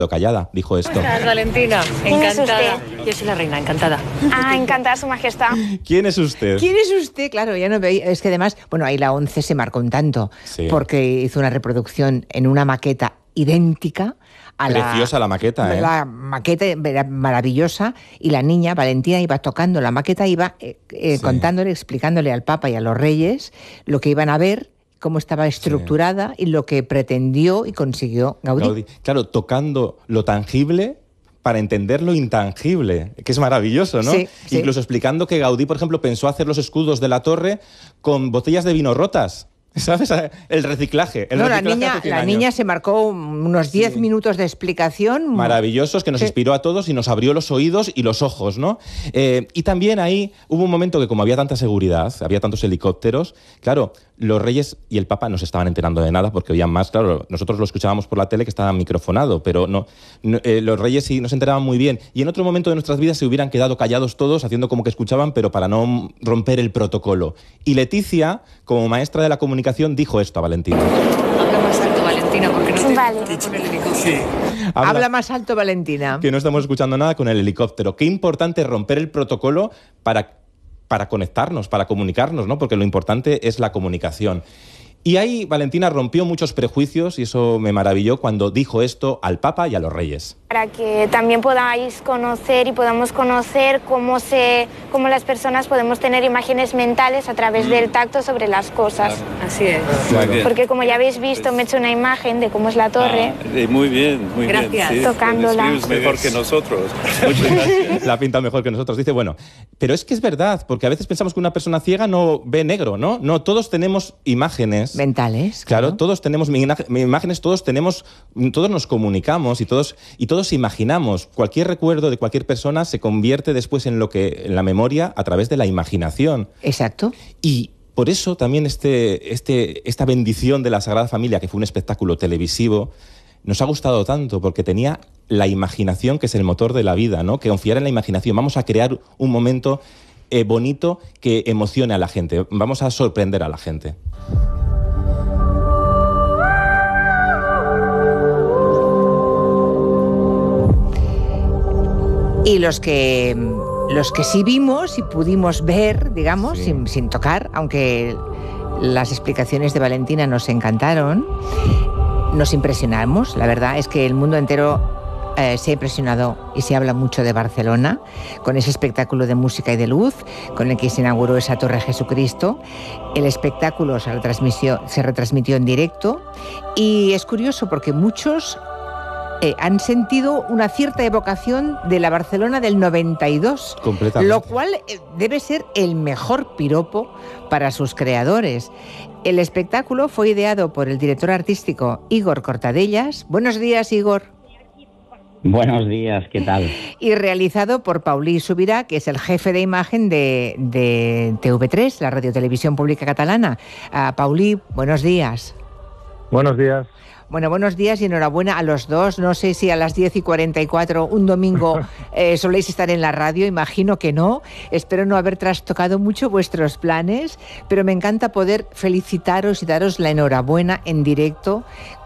callada, dijo esto. Gracias, Valentina, encantada. Yo soy la reina, encantada. Encantada, Su Majestad. ¿Quién es usted? ¿Quién es usted? Claro, ya no veía. Es que además, bueno, ahí la ONCE se marcó un tanto, Sí. porque hizo una reproducción en una maqueta idéntica a Preciosa la maqueta, ¿eh? La maqueta era maravillosa, y la niña, Valentina, iba tocando la maqueta, iba contándole, explicándole al Papa y a los Reyes lo que iban a ver, cómo estaba estructurada y lo que pretendió y consiguió Gaudí. Claro, tocando lo tangible para entender lo intangible, que es maravilloso, ¿no? Sí, sí. Incluso explicando que Gaudí, por ejemplo, pensó hacer los escudos de la torre con botellas de vino rotas. ¿Sabes? El reciclaje. La niña se marcó unos 10 minutos de explicación. Maravillosos, que nos inspiró a todos y nos abrió los oídos y los ojos, ¿no? Y también ahí hubo un momento que, como había tanta seguridad, había tantos helicópteros, claro, los reyes y el Papa no se estaban enterando de nada porque oían más. Claro, nosotros lo escuchábamos por la tele, que estaba microfonado, pero los reyes sí no se enteraban muy bien. Y en otro momento de nuestras vidas se hubieran quedado callados todos, haciendo como que escuchaban, pero para no romper el protocolo. Y Leticia, como maestra de la comunicación, dijo esto a Valentina. Habla más alto, Valentina, porque no te Vale. con el helicóptero. Sí. Habla más alto, Valentina. Que no estamos escuchando nada con el helicóptero. Qué importante es romper el protocolo para conectarnos, para comunicarnos, ¿no? Porque lo importante es la comunicación. Y ahí Valentina rompió muchos prejuicios y eso me maravilló cuando dijo esto al Papa y a los Reyes. Para que también podáis conocer y podamos conocer cómo las personas podemos tener imágenes mentales a través del tacto sobre las cosas. Así es. Claro. Porque como ya habéis visto, me he hecho una imagen de cómo es la torre. Muy bien, muy Gracias. bien. Sí, Tocándola. lo describes mejor que nosotros. Muchas gracias. La pinta mejor que nosotros. Dice, bueno, pero es que es verdad, porque a veces pensamos que una persona ciega no ve negro, ¿no? No, todos tenemos imágenes. Mentales. Claro, todos tenemos imágenes, todos nos comunicamos y todos imaginamos. Cualquier recuerdo de cualquier persona se convierte después en la memoria a través de la imaginación. Exacto. Y por eso también esta bendición de la Sagrada Familia, que fue un espectáculo televisivo, nos ha gustado tanto porque tenía la imaginación, que es el motor de la vida, ¿no? Que confiar en la imaginación. Vamos a crear un momento bonito que emocione a la gente. Vamos a sorprender a la gente. Y los que sí vimos y pudimos ver, digamos, sí, sin tocar, aunque las explicaciones de Valentina nos encantaron, nos impresionamos. La verdad es que el mundo entero se ha impresionado y se habla mucho de Barcelona, con ese espectáculo de música y de luz, con el que se inauguró esa Torre Jesucristo. El espectáculo se retransmitió en directo, y es curioso porque muchos han sentido una cierta evocación de la Barcelona del 92, lo cual debe ser el mejor piropo para sus creadores. El espectáculo fue ideado por el director artístico Igor Cortadellas. Buenos días, Igor. Buenos días, ¿qué tal? Y realizado por Paulí Subirà, que es el jefe de imagen de TV3, la radiotelevisión pública catalana. Paulí, buenos días. Buenos días. Bueno, buenos días y enhorabuena a los dos. No sé si a las 10:44 un domingo soléis estar en la radio, imagino que no. Espero no haber trastocado mucho vuestros planes, pero me encanta poder felicitaros y daros la enhorabuena en directo,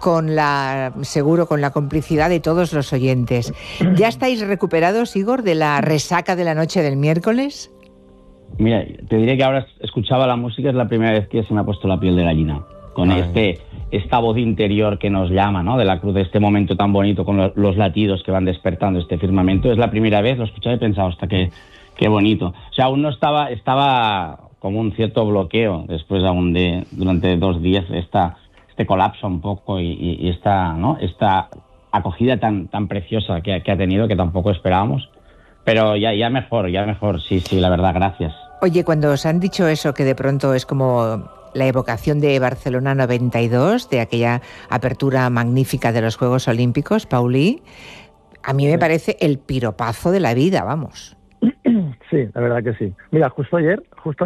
seguro con la complicidad de todos los oyentes. ¿Ya estáis recuperados, Igor, de la resaca de la noche del miércoles? Mira, te diré que ahora escuchaba la música, es la primera vez que se me ha puesto la piel de gallina. Con esta voz interior que nos llama, ¿no? De la cruz, de este momento tan bonito, con los latidos que van despertando este firmamento. Es la primera vez, lo escuchaba y pensaba, hasta qué bonito. O sea, aún no estaba como un cierto bloqueo, después aún durante 2 días, este colapso un poco y esta acogida tan preciosa que ha tenido, que tampoco esperábamos. Pero ya mejor, sí, la verdad, gracias. Oye, cuando os han dicho eso, que de pronto es como la evocación de Barcelona 92, de aquella apertura magnífica de los Juegos Olímpicos, Paulí, a mí me parece el piropazo de la vida, vamos. Sí, la verdad que sí. Mira, justo ayer,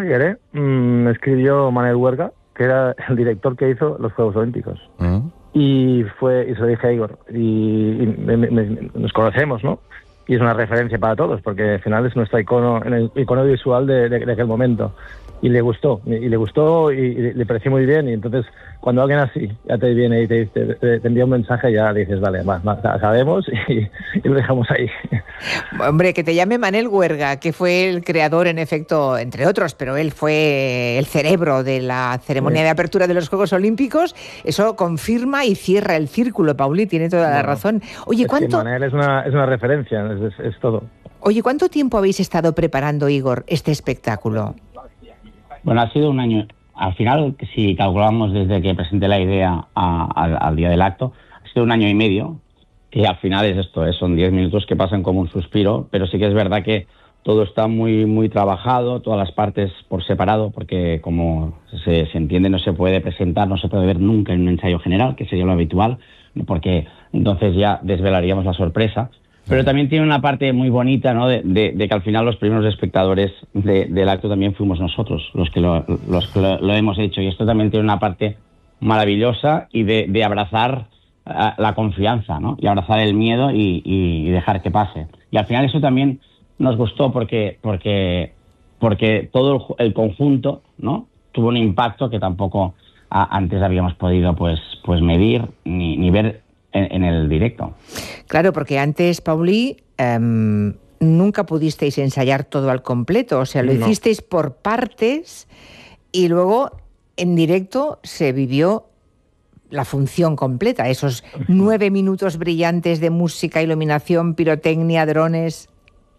me escribió Manuel Huerga, que era el director que hizo los Juegos Olímpicos. Y se lo dije a Igor, y nos conocemos, ¿no? Y es una referencia para todos, porque al final es nuestro icono visual de aquel momento. y le gustó y le pareció muy bien, y entonces cuando alguien así ya te viene y te envía un mensaje, ya dices, vale, sabemos y lo dejamos ahí. Hombre, que te llame Manel Huerga, que fue el creador, en efecto, entre otros, pero él fue el cerebro de la ceremonia de apertura de los Juegos Olímpicos, eso confirma y cierra el círculo. Pauli tiene toda la razón. Oye, ¿cuánto? Manel es una referencia, es todo. Oye, ¿cuánto tiempo habéis estado preparando, Igor, este espectáculo? Bueno, ha sido un año. Al final, si calculamos desde que presenté la idea al día del acto, ha sido un año y medio, que al final es esto, son 10 minutos que pasan como un suspiro, pero sí que es verdad que todo está muy, muy trabajado, todas las partes por separado, porque como se entiende, no se puede presentar, no se puede ver nunca en un ensayo general, que sería lo habitual, porque entonces ya desvelaríamos la sorpresa. Pero también tiene una parte muy bonita, ¿no? De que al final los primeros espectadores del acto también fuimos nosotros, los que lo hemos hecho. Y esto también tiene una parte maravillosa y de abrazar la confianza, ¿no? Y abrazar el miedo y dejar que pase. Y al final eso también nos gustó porque todo el conjunto, ¿no? Tuvo un impacto que tampoco antes habíamos podido pues medir ni ver en el directo. Claro, porque antes, Pauli, nunca pudisteis ensayar todo al completo, o sea, lo hicisteis por partes y luego en directo se vivió la función completa, esos 9 minutos brillantes de música, iluminación, pirotecnia, drones.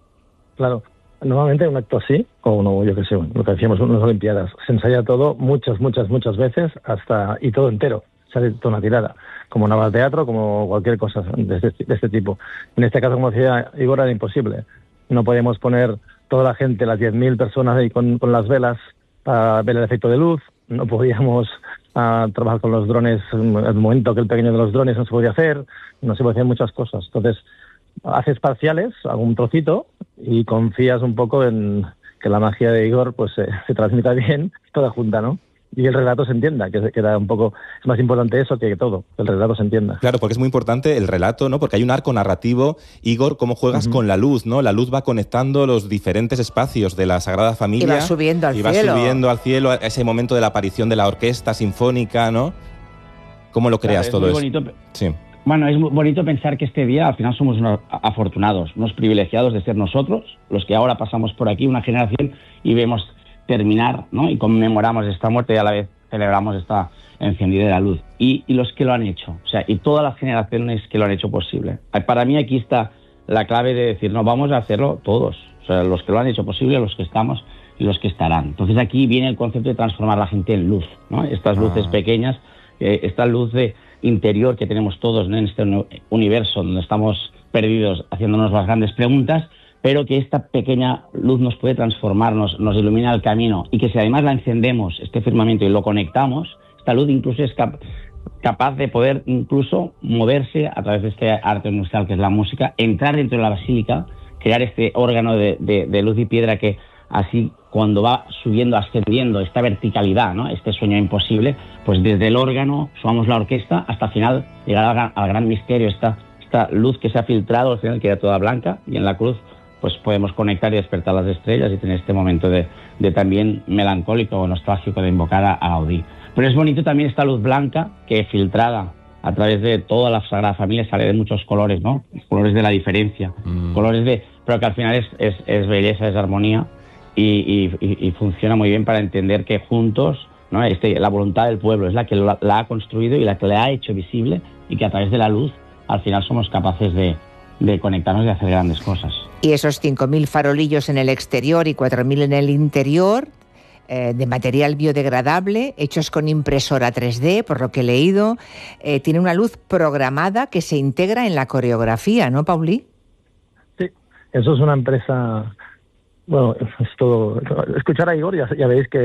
Claro, normalmente un acto así, o yo qué sé, lo que decíamos en las Olimpiadas, se ensaya todo muchas veces y todo entero, sale toda una tirada, como una obra de teatro, como cualquier cosa de este tipo. En este caso, como decía Igor, era imposible. No podíamos poner toda la gente, las 10.000 personas ahí con las velas para ver el efecto de luz, no podíamos trabajar con los drones, en el momento que el pequeño de los drones no se podía hacer, no se podían hacer muchas cosas. Entonces, haces parciales, algún trocito, y confías un poco en que la magia de Igor pues se transmita bien, toda junta, ¿no? Y el relato se entienda, que era un poco, es más importante eso que todo, que el relato se entienda. Claro, porque es muy importante el relato, ¿no? Porque hay un arco narrativo. Igor, cómo juegas con la luz, ¿no? La luz va conectando los diferentes espacios de la Sagrada Familia. Y va subiendo al cielo. Y va subiendo al cielo a ese momento de la aparición de la orquesta sinfónica, ¿no? ¿Cómo lo creas todo eso? Sí. Bueno, es muy bonito pensar que este día al final somos unos afortunados, unos privilegiados de ser nosotros, los que ahora pasamos por aquí, una generación, y vemos terminar, ¿no? Y conmemoramos esta muerte y a la vez celebramos esta encendida de la luz. Y los que lo han hecho, o sea, y todas las generaciones que lo han hecho posible. Para mí aquí está la clave de decir, no, vamos a hacerlo todos. O sea, los que lo han hecho posible, los que estamos y los que estarán. Entonces aquí viene el concepto de transformar a la gente en luz, ¿no? Estas luces pequeñas, esta luz de interior que tenemos todos, ¿no? En este universo donde estamos perdidos haciéndonos las grandes preguntas, pero que esta pequeña luz nos puede transformar, nos ilumina el camino, y que si además la encendemos, este firmamento, y lo conectamos, esta luz incluso es capaz de poder incluso moverse a través de este arte universal que es la música, entrar dentro de la basílica, crear este órgano de luz y piedra que así cuando va subiendo, ascendiendo esta verticalidad, ¿no? Este sueño imposible, pues desde el órgano, sumamos la orquesta, hasta el final llegar al gran misterio, esta luz que se ha filtrado, al final queda toda blanca, y en la cruz pues podemos conectar y despertar las estrellas y tener este momento de también melancólico o nostálgico de invocar a Gaudí. Pero es bonito también esta luz blanca que filtrada a través de toda la Sagrada Familia sale de muchos colores, ¿no? Colores de la diferencia, pero que al final es belleza, es armonía y funciona muy bien para entender que juntos, ¿no? La voluntad del pueblo es la que la ha construido y la que la ha hecho visible, y que a través de la luz al final somos capaces de conectarnos y hacer grandes cosas. Y esos 5.000 farolillos en el exterior y 4.000 en el interior, de material biodegradable, hechos con impresora 3D, por lo que he leído, tiene una luz programada que se integra en la coreografía, ¿no, Pauli? Sí, eso es una empresa... Bueno, es todo... Escuchar a Igor, ya veis que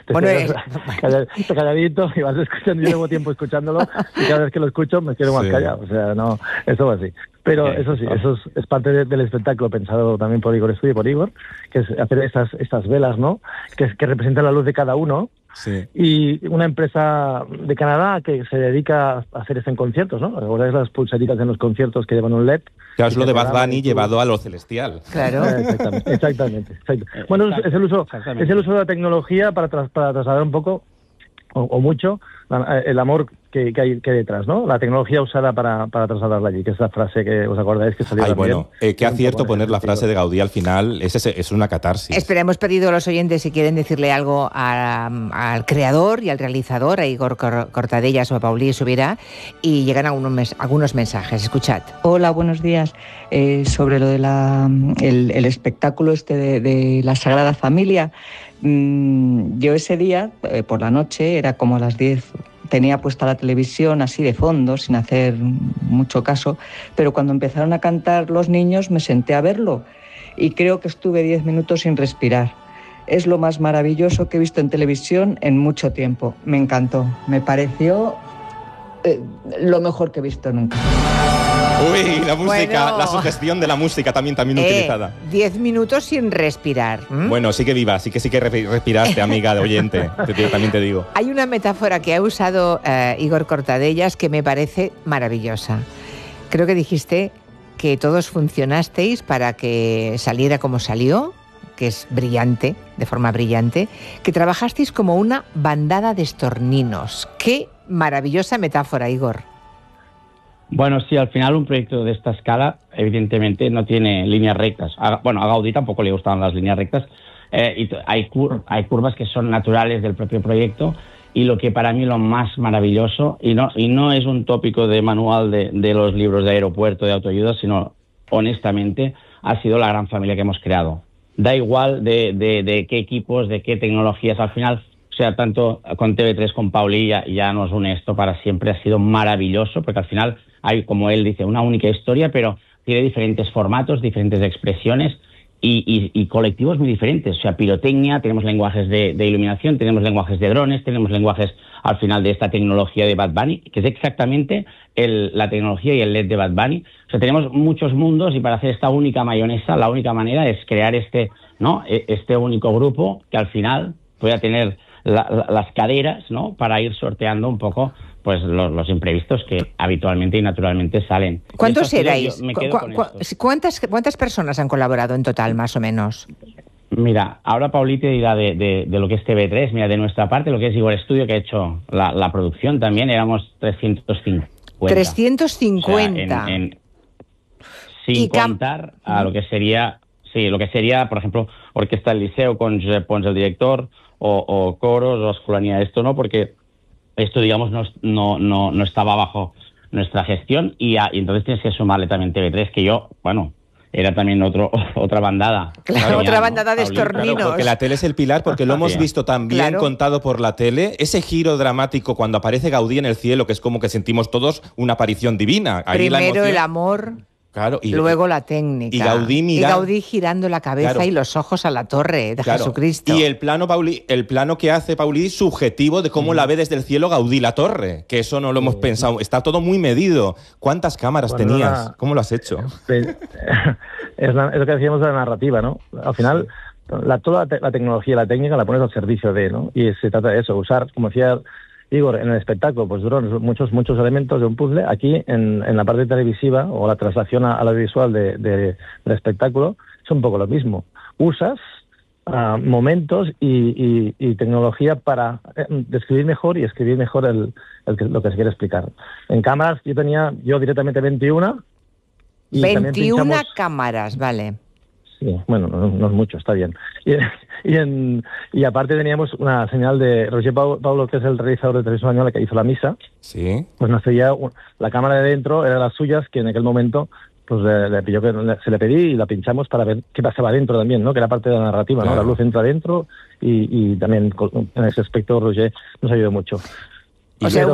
calladito y vas escuchando. Yo llevo tiempo escuchándolo y cada vez que lo escucho me quedo más callado. O sea, no, eso va así. Pero eso sí, eso es parte del espectáculo pensado también por Igor Estudio y por Igor, que es hacer estas velas, ¿no? Que representan la luz de cada uno, Sí. Y una empresa de Canadá que se dedica a hacer esto en conciertos, ¿no? ¿Recordáis las pulseritas en los conciertos que llevan un LED? Claro, es lo de Bad Bunny llevado a lo celestial. Claro. Exactamente. Bueno, es el uso de la tecnología para trasladar un poco o mucho el amor que hay detrás, ¿no? La tecnología usada para trasladarla allí, que es la frase que os acordáis que salió también. Qué acierto poner la frase de Gaudí al final, es una catarsis. Espera, hemos pedido a los oyentes si quieren decirle algo al creador y al realizador, a Igor Cortadellas o a Paulí Subirá, y llegan algunos mensajes. Escuchad. Hola, buenos días. Sobre lo de el espectáculo de la Sagrada Familia, yo ese día, por la noche, era como a las 10, tenía puesta la televisión así de fondo, sin hacer mucho caso, pero cuando empezaron a cantar los niños me senté a verlo y creo que estuve 10 minutos sin respirar. Es lo más maravilloso que he visto en televisión en mucho tiempo. Me encantó, me pareció lo mejor que he visto nunca. Uy, la música, bueno, la sugestión de la música también utilizada. 10 minutos sin respirar. Bueno, sí que viva, sí que respiraste, amiga de oyente, también te digo. Hay una metáfora que ha usado Igor Cortadellas que me parece maravillosa. Creo que dijiste que todos funcionasteis para que saliera como salió, que es brillante, de forma brillante, que trabajasteis como una bandada de estorninos. ¡Qué maravillosa metáfora, Igor! Bueno, sí, al final un proyecto de esta escala evidentemente no tiene líneas rectas. A Gaudí tampoco le gustaban las líneas rectas. Y hay curvas que son naturales del propio proyecto, y lo que para mí lo más maravilloso, y no es un tópico de manual de los libros de aeropuerto, de autoayuda, sino honestamente ha sido la gran familia que hemos creado. Da igual de qué equipos, de qué tecnologías, al final, o sea, tanto con TV3, con Paulí, ya nos une esto para siempre. Ha sido maravilloso, porque al final hay, como él dice, una única historia, pero tiene diferentes formatos, diferentes expresiones y colectivos muy diferentes. O sea, pirotecnia, tenemos lenguajes de iluminación, tenemos lenguajes de drones, tenemos lenguajes al final de esta tecnología de Bad Bunny, que es exactamente la tecnología y el LED de Bad Bunny. O sea, tenemos muchos mundos, y para hacer esta única mayonesa, la única manera es crear este único grupo que al final pueda tener las caderas, ¿no?, para ir sorteando un poco pues los imprevistos que habitualmente y naturalmente salen. ¿Cuántos erais? ¿Cuántas personas han colaborado en total, más o menos? Mira, ahora Paulí te dirá de lo que es TV3. Mira, de nuestra parte, lo que es Igor Studio, que ha hecho la producción también, éramos 350. 350. O sea, sin contar a lo que sería, por ejemplo, Orquesta del Liceo con Josep Pons, el director, o coros, o escolanía. Esto no, porque esto, digamos, no estaba bajo nuestra gestión, y entonces tienes que sumarle también TV3, que yo, era también otra bandada. Claro, otra bandada de estorninos. Claro, porque la tele es el pilar, porque lo hemos visto también contado por la tele. Ese giro dramático cuando aparece Gaudí en el cielo, que es como que sentimos todos una aparición divina. Ahí primero el amor, claro, luego la técnica. Y Gaudí girando la cabeza y los ojos a la torre de Jesucristo. Y el plano que hace Paulí subjetivo de cómo la ve desde el cielo Gaudí la torre, que eso no lo hemos pensado. Está todo muy medido. ¿Cuántas cámaras tenías? ¿Cómo lo has hecho? Es lo que decíamos de la narrativa, ¿no? Al final, toda la tecnología y la técnica la pones al servicio de, ¿no? Y se trata de eso, usar, como decía Igor, en el espectáculo, pues drones, muchos elementos de un puzzle. Aquí, en la parte televisiva, o la traslación a la visual del espectáculo, es un poco lo mismo. Usas momentos y tecnología para describir mejor y escribir mejor lo que se quiere explicar. En cámaras yo directamente 21. Y 21 cámaras, vale. Sí, bueno, no es mucho, está bien. Y aparte teníamos una señal de Roger Paulo, que es el realizador de Televisión Española, que hizo la misa. Sí. Pues nos seguía la cámara de dentro, era las suyas, que en aquel momento pues le pilló se le pedí y la pinchamos para ver qué pasaba dentro también, ¿no? Que era parte de la narrativa, claro. ¿No? La luz entra dentro y también en ese aspecto Roger nos ayudó mucho. O sea,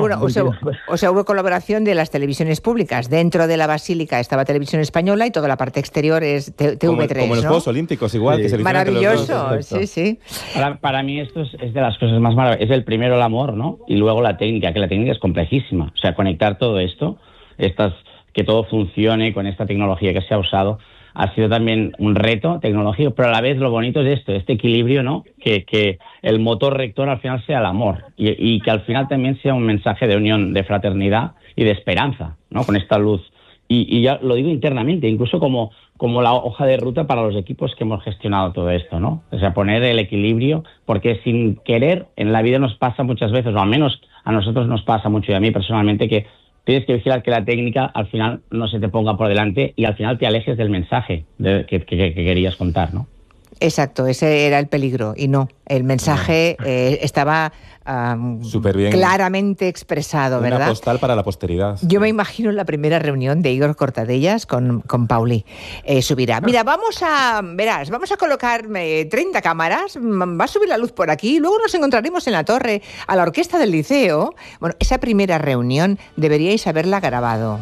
hubo colaboración de las televisiones públicas. Dentro de la Basílica estaba Televisión Española y toda la parte exterior es TV3, como los Juegos Olímpicos, igual. Sí. Que maravilloso, sí. Para mí esto es de las cosas más maravillosas. Es el primero el amor, ¿no? Y luego la técnica, que la técnica es complejísima. O sea, conectar todo esto, que todo funcione con esta tecnología que se ha usado, ha sido también un reto tecnológico, pero a la vez lo bonito es esto, este equilibrio, ¿no? Que el motor rector al final sea el amor y que al final también sea un mensaje de unión, de fraternidad y de esperanza, ¿no? Con esta luz. Y ya lo digo internamente, incluso como la hoja de ruta para los equipos que hemos gestionado todo esto, ¿no? O sea, poner el equilibrio, porque sin querer en la vida nos pasa muchas veces, o al menos a nosotros nos pasa mucho, y a mí personalmente, que tienes que vigilar que la técnica al final no se te ponga por delante y al final te alejes del mensaje que querías contar, ¿no? Exacto, ese era el peligro y no, el mensaje estaba súper bien, claramente expresado, ¿verdad? Una postal para la posteridad. Yo me imagino la primera reunión de Igor Cortadellas con Pauli Subirá. Mira, vamos a colocar 30 cámaras, va a subir la luz por aquí, luego nos encontraremos en la torre a la orquesta del liceo. Bueno, esa primera reunión deberíais haberla grabado.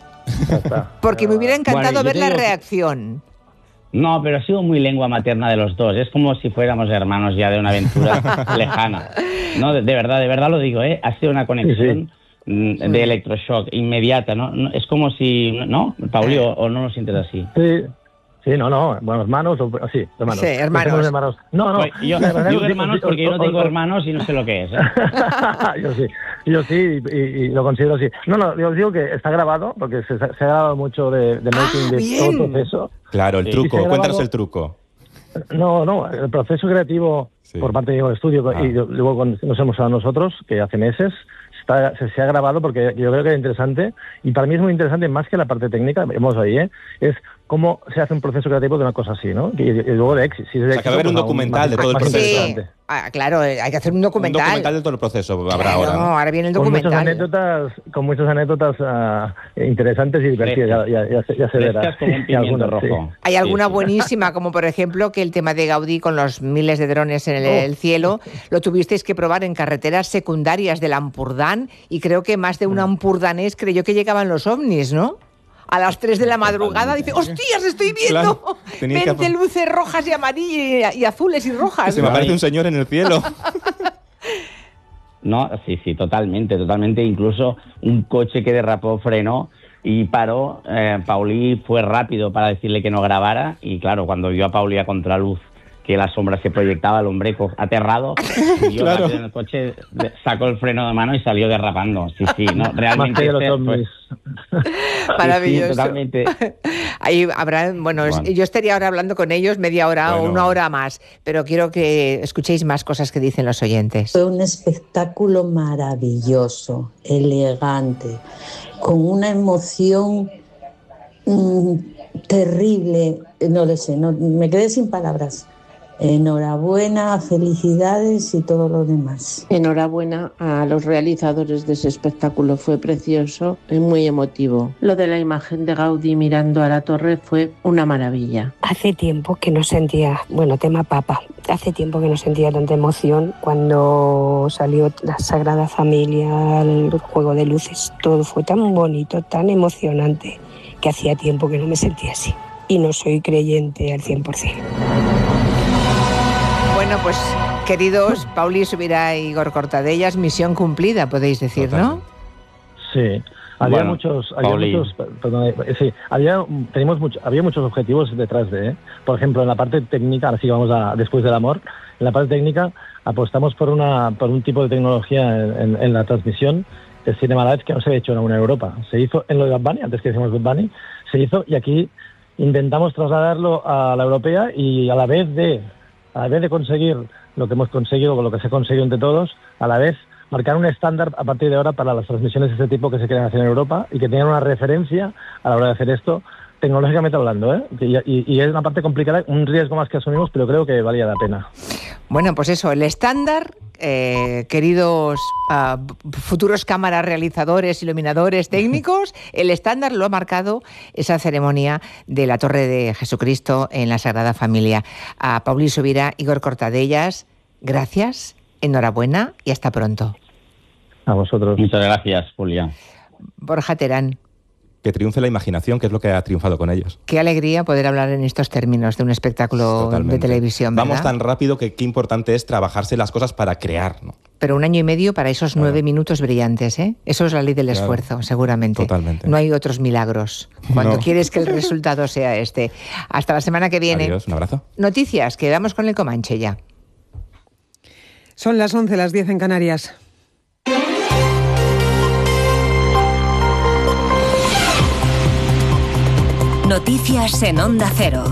Porque me hubiera encantado ver la reacción. No, pero ha sido muy lengua materna de los dos. Es como si fuéramos hermanos ya de una aventura lejana. No, de verdad lo digo, ¿eh? Ha sido una conexión de electroshock inmediata, ¿no? Es como si, ¿no, Pauli, o no lo sientes así? Sí, no, bueno, hermanos, sí, hermanos. Sí, hermanos. No. Yo digo hermanos porque yo no tengo hermanos y no sé lo que es, ¿eh? Yo sí, y lo considero así. No, yo digo que está grabado, porque se ha grabado mucho de making de todo el proceso. Claro, el truco, cuéntanos el truco. No, el proceso creativo por parte del estudio y luego cuando nos hemos a nosotros, que hace meses, se ha grabado porque yo creo que es interesante, y para mí es muy interesante más que la parte técnica, vemos ahí, es cómo se hace un proceso creativo de una cosa así, ¿no? Y luego de éxito. Si es de éxito, que va a haber un documental de todo el proceso. Sí, claro, hay que hacer un documental. Un documental de todo el proceso habrá ahora. No, ahora viene el documental. Con muchas anécdotas interesantes y divertidas, ya se verá. Como un pimiento rojo. Sí. Hay alguna buenísima, como por ejemplo que el tema de Gaudí con los miles de drones en el cielo, lo tuvisteis que probar en carreteras secundarias del Ampurdán, y creo que más de un ampurdanés creyó que llegaban los ovnis, ¿no? A las 3 de la madrugada dice, ¡hostias, estoy viendo! Claro, 20 luces rojas y amarillas y azules y rojas. Se me aparece un señor en el cielo. No, sí, totalmente. Incluso un coche que derrapó frenó y paró. Pauli fue rápido para decirle que no grabara, y claro, cuando vio a Pauli a contraluz que la sombra se proyectaba, el hombre aterrado, subió rápido en el coche, sacó el freno de mano y salió derrapando. Sí, ¿no? Realmente maravilloso. Sí, totalmente. Ahí habrá, yo estaría ahora hablando con ellos media hora o una hora más, pero quiero que escuchéis más cosas que dicen los oyentes. Fue un espectáculo maravilloso, elegante, con una emoción terrible, no lo sé, me quedé sin palabras. Enhorabuena, felicidades y todo lo demás. Enhorabuena a los realizadores de ese espectáculo, fue precioso y muy emotivo. Lo de la imagen de Gaudí mirando a la torre fue una maravilla. Hace tiempo que no sentía, tema Papa, hace tiempo que no sentía tanta emoción cuando salió la Sagrada Familia, el juego de luces, todo fue tan bonito, tan emocionante, que hacía tiempo que no me sentía así. Y no soy creyente al 100%. Bueno, pues, queridos, Pauli Subirá y Igor Cortadellas, misión cumplida, podéis decir, ¿no? Sí. Había muchos objetivos detrás de, por ejemplo, en la parte técnica, así que vamos después del amor, en la parte técnica apostamos por un tipo de tecnología en la transmisión de Cinema Live que no se ha hecho en Europa. Se hizo en lo de Bad Bunny, antes que decíamos Bad Bunny, se hizo, y aquí intentamos trasladarlo a la europea, y a la vez de conseguir lo que hemos conseguido, o lo que se ha conseguido entre todos, a la vez marcar un estándar a partir de ahora para las transmisiones de este tipo que se quieren hacer en Europa, y que tengan una referencia a la hora de hacer esto, tecnológicamente hablando, ¿eh? Y es una parte complicada, un riesgo más que asumimos, pero creo que valía la pena. Bueno, pues eso, el estándar, queridos futuros cámaras realizadores, iluminadores, técnicos, el estándar lo ha marcado esa ceremonia de la Torre de Jesucristo en la Sagrada Familia. A Pauli Subirá, Igor Cortadellas, gracias, enhorabuena y hasta pronto. A vosotros. Muchas gracias, Julia. Borja Terán. que triunfe la imaginación, que es lo que ha triunfado con ellos. Qué alegría poder hablar en estos términos de un espectáculo de televisión, ¿verdad? Vamos tan rápido que qué importante es trabajarse las cosas para crear, ¿no? Pero 1 año y medio para esos 9 minutos brillantes, ¿eh? Eso es la ley del esfuerzo, seguramente. Totalmente. No hay otros milagros cuando quieres que el resultado sea este. Hasta la semana que viene. Adiós, un abrazo. Noticias, que vamos con el Comanche ya. Son las 11, las 10 en Canarias. Noticias en Onda Cero.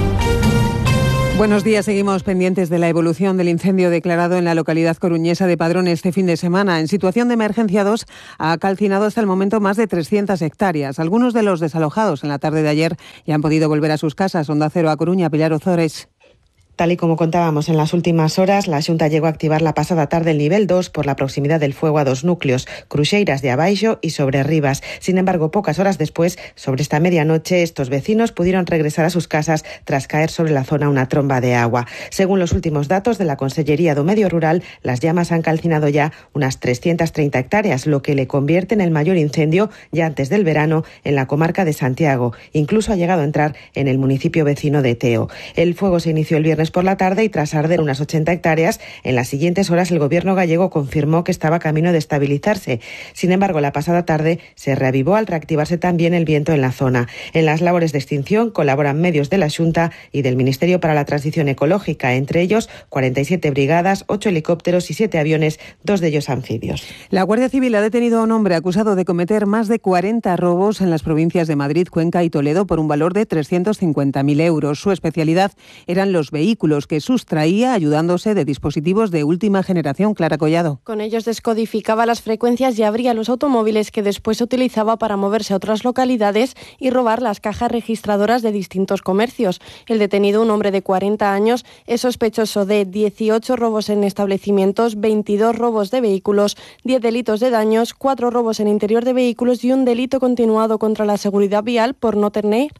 Buenos días, seguimos pendientes de la evolución del incendio declarado en la localidad coruñesa de Padrón este fin de semana. En situación de emergencia 2 ha calcinado hasta el momento más de 300 hectáreas. Algunos de los desalojados en la tarde de ayer ya han podido volver a sus casas. Onda Cero a Coruña, Pilar Ozores. Tal y como contábamos en las últimas horas, la Xunta llegó a activar la pasada tarde el nivel 2 por la proximidad del fuego a 2 núcleos, Cruxeiras de Abaixo y Sobrerribas. Sin embargo, pocas horas después, sobre esta medianoche, estos vecinos pudieron regresar a sus casas tras caer sobre la zona una tromba de agua. Según los últimos datos de la Consellería do Medio Rural, las llamas han calcinado ya unas 330 hectáreas, lo que le convierte en el mayor incendio ya antes del verano en la comarca de Santiago. Incluso ha llegado a entrar en el municipio vecino de Teo. El fuego se inició el viernes por la tarde y tras arder unas 80 hectáreas, en las siguientes horas el gobierno gallego confirmó que estaba camino de estabilizarse. Sin embargo, la pasada tarde se reavivó al reactivarse también el viento en la zona. En las labores de extinción colaboran medios de la Xunta y del Ministerio para la Transición Ecológica, entre ellos 47 brigadas, 8 helicópteros y 7 aviones, 2 de ellos anfibios. La Guardia Civil ha detenido a un hombre acusado de cometer más de 40 robos en las provincias de Madrid, Cuenca y Toledo por un valor de 350.000 euros. Su especialidad eran los vehículos que sustraía ayudándose de dispositivos de última generación. Clara Collado. Con ellos descodificaba las frecuencias y abría los automóviles que después utilizaba para moverse a otras localidades y robar las cajas registradoras de distintos comercios. El detenido, un hombre de 40 años, es sospechoso de 18 robos en establecimientos, 22 robos de vehículos, 10 delitos de daños, 4 robos en interior de vehículos y un delito continuado contra la seguridad vial por no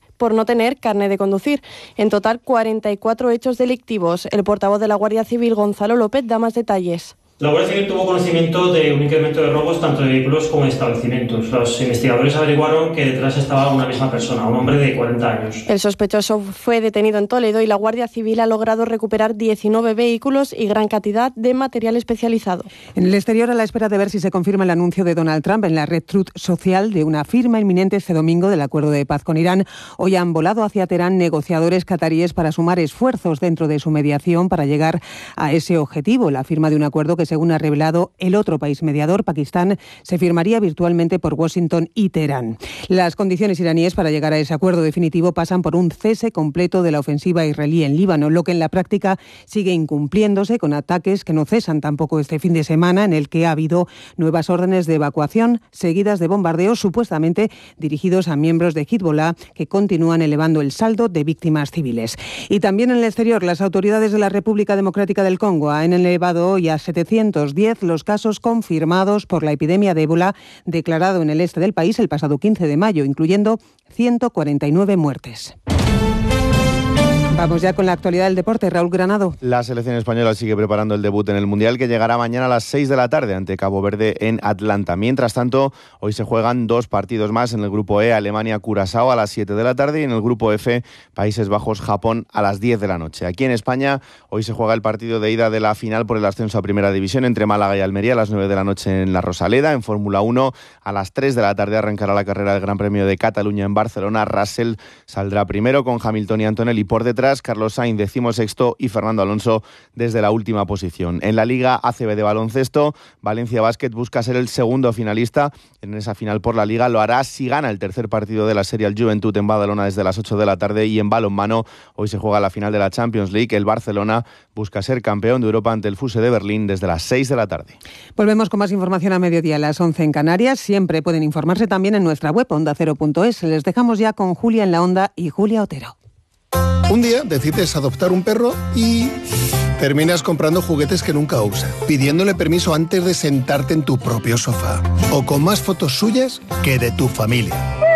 tener carnet de conducir. En total, 44 hechos delictivos. El portavoz de la Guardia Civil, Gonzalo López, da más detalles. La Guardia Civil tuvo conocimiento de un incremento de robos tanto de vehículos como de establecimientos. Los investigadores averiguaron que detrás estaba una misma persona, un hombre de 40 años. El sospechoso fue detenido en Toledo y la Guardia Civil ha logrado recuperar 19 vehículos y gran cantidad de material especializado. En el exterior, a la espera de ver si se confirma el anuncio de Donald Trump en la red Truth Social de una firma inminente este domingo del acuerdo de paz con Irán, hoy han volado hacia Teherán negociadores cataríes para sumar esfuerzos dentro de su mediación para llegar a ese objetivo. La firma de un acuerdo que, según ha revelado el otro país mediador, Pakistán, se firmaría virtualmente por Washington y Teherán. Las condiciones iraníes para llegar a ese acuerdo definitivo pasan por un cese completo de la ofensiva israelí en Líbano, lo que en la práctica sigue incumpliéndose con ataques que no cesan tampoco este fin de semana, en el que ha habido nuevas órdenes de evacuación seguidas de bombardeos supuestamente dirigidos a miembros de Hezbollah, que continúan elevando el saldo de víctimas civiles. Y también en el exterior, las autoridades de la República Democrática del Congo han elevado hoy a 710 los casos confirmados por la epidemia de ébola declarado en el este del país el pasado 15 de mayo, incluyendo 149 muertes. Vamos ya con la actualidad del deporte. Raúl Granado. La selección española sigue preparando el debut en el Mundial, que llegará mañana a las 6 de la tarde ante Cabo Verde en Atlanta. Mientras tanto, hoy se juegan 2 partidos más en el grupo E, Alemania-Curazao a las 7 de la tarde y en el grupo F, Países Bajos-Japón a las 10 de la noche. Aquí en España, hoy se juega el partido de ida de la final por el ascenso a Primera División entre Málaga y Almería a las 9 de la noche en la Rosaleda. En Fórmula 1, a las 3 de la tarde arrancará la carrera del Gran Premio de Cataluña en Barcelona. Russell saldrá primero con Hamilton y Antonelli por detrás, Carlos Sainz 16º y Fernando Alonso desde la última posición. En la Liga ACB de baloncesto, Valencia Basket busca ser el segundo finalista en esa final por la Liga. Lo hará si gana el tercer partido de la serie al Juventud en Badalona desde las 8 de la tarde. Y en balonmano, hoy se juega la final de la Champions League. El Barcelona busca ser campeón de Europa ante el Fuse de Berlín desde las 6 de la tarde. Volvemos con más información a mediodía a las 11 en Canarias. Siempre pueden informarse también en nuestra web ondacero.es. Les dejamos ya con Julia en la Onda y Julia Otero. Un día decides adoptar un perro y terminas comprando juguetes que nunca usas, pidiéndole permiso antes de sentarte en tu propio sofá, o con más fotos suyas que de tu familia.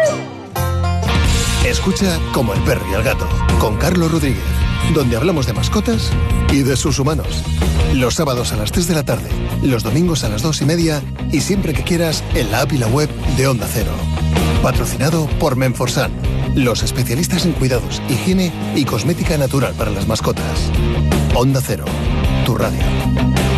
Escucha Como el perro y el gato, con Carlos Rodríguez, donde hablamos de mascotas y de sus humanos. Los sábados a las 3 de la tarde, los domingos a las 2:30 y siempre que quieras en la app y la web de Onda Cero. Patrocinado por Menforsan, los especialistas en cuidados, higiene y cosmética natural para las mascotas. Onda Cero, tu radio.